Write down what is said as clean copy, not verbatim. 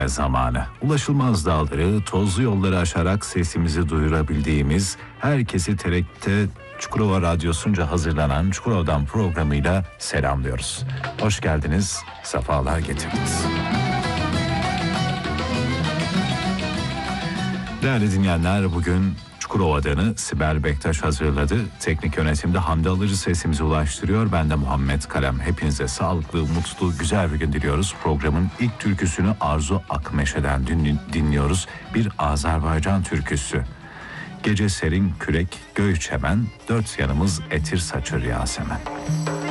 zamanı. Ulaşılmaz dağları, tozlu yolları aşarak sesimizi duyurabildiğimiz, herkesi TRT Çukurova Radyosu'nca hazırlanan Çukurova'dan programıyla selamlıyoruz. Hoş geldiniz, sefalar getirdiniz. Değerli dinleyenler, bugün Çukurova'danı Sibel Bektaş hazırladı. Teknik yönetimde Hamdi Alıcı sesimizi ulaştırıyor. Ben de Muhammed Kalem. Hepinize sağlıklı, mutlu, güzel bir gün diliyoruz. Programın ilk türküsünü Arzu Akmeşe'den dinliyoruz. Bir Azerbaycan türküsü. Gece serin kürek, göğü çemen, dört yanımız etir saçır Yasemen.